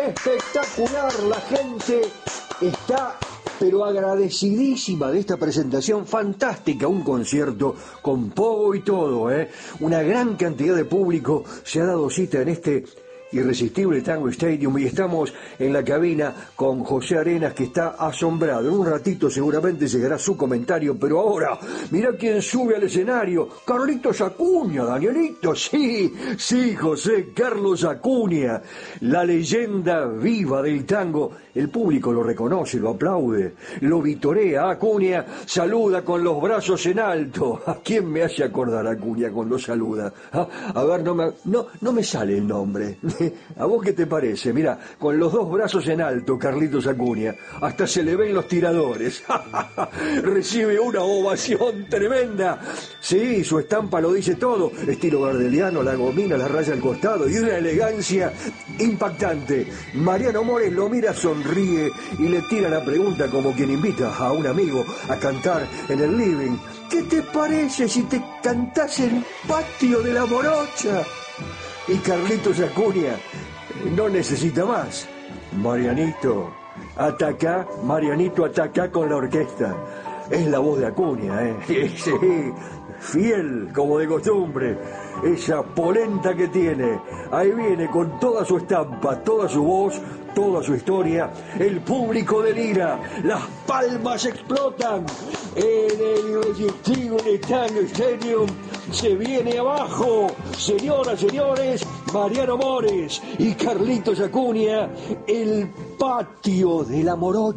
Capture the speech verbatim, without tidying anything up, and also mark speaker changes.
Speaker 1: Espectacular, la gente está pero agradecidísima de esta presentación fantástica, un concierto con pogo y todo, ¿eh? Una gran cantidad de público se ha dado cita en este irresistible Tango Stadium y estamos en la cabina con José Arenas, que está asombrado. En un ratito seguramente llegará su comentario, pero ahora, mira quién sube al escenario. Carlitos Acuña, Danielito, sí, sí, José, Carlos Acuña, la leyenda viva del tango. El público lo reconoce, lo aplaude, lo vitorea. Acuña saluda con los brazos en alto. ¿A quién me hace acordar Acuña cuando saluda? ¿Ah? A ver, no me, no, no me sale el nombre. ¿A vos qué te parece? Mira, con los dos brazos en alto, Carlitos Acuña, hasta se le ven los tiradores. Recibe una ovación tremenda. Sí, su estampa lo dice todo. Estilo gardeliano, la gomina, la raya al costado y una elegancia impactante. Mariano Mores lo mira, sonríe y le tira la pregunta como quien invita a un amigo a cantar en el living. ¿Qué te parece si te cantás el patio de la morocha? Y Carlitos Acuña no necesita más. Marianito, ataca, Marianito ataca con la orquesta. Es la voz de Acuña, ¿eh? Sí, fiel como de costumbre. Esa polenta que tiene. Ahí viene con toda su estampa, toda su voz, toda su historia. El público delira, las palmas explotan. En el irresistible Tango Stadium se viene abajo. Señoras, señores, Mariano Mores y Carlitos Acuña, el patio de la morocha.